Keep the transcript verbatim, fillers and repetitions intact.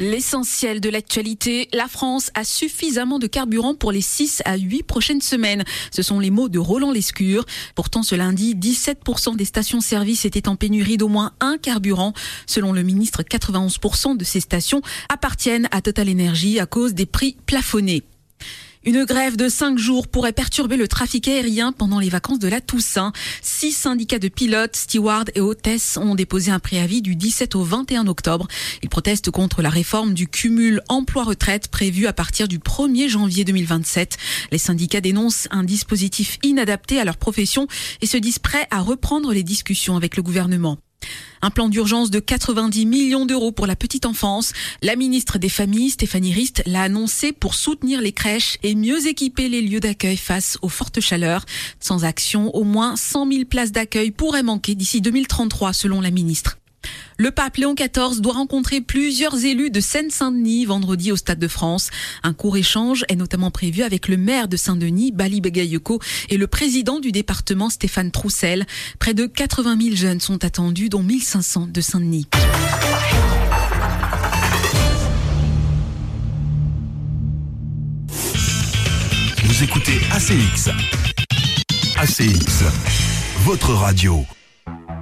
L'essentiel de l'actualité, la France a suffisamment de carburant pour les six à huit prochaines semaines. Ce sont les mots de Roland Lescure. Pourtant, ce lundi, dix-sept pour cent des stations-service étaient en pénurie d'au moins un carburant. Selon le ministre, quatre-vingt-onze pour cent de ces stations appartiennent à Total Energy à cause des prix plafonnés. Une grève de cinq jours pourrait perturber le trafic aérien pendant les vacances de la Toussaint. Six syndicats de pilotes, stewards et hôtesses ont déposé un préavis du dix-sept au vingt et un octobre. Ils protestent contre la réforme du cumul emploi-retraite prévue à partir du premier janvier deux mille vingt-sept. Les syndicats dénoncent un dispositif inadapté à leur profession et se disent prêts à reprendre les discussions avec le gouvernement. Un plan d'urgence de quatre-vingt-dix millions d'euros pour la petite enfance. La ministre des Familles, Stéphanie Rist, l'a annoncé pour soutenir les crèches et mieux équiper les lieux d'accueil face aux fortes chaleurs. Sans action, au moins cent mille places d'accueil pourraient manquer d'ici deux mille trente-trois, selon la ministre. Le pape Léon quatorze doit rencontrer plusieurs élus de Seine-Saint-Denis vendredi au Stade de France. Un court échange est notamment prévu avec le maire de Saint-Denis, Bali Begayoko, et le président du département, Stéphane Troussel. Près de quatre-vingt mille jeunes sont attendus, dont mille cinq cents de Saint-Denis. Vous écoutez A C X. A C X, votre radio.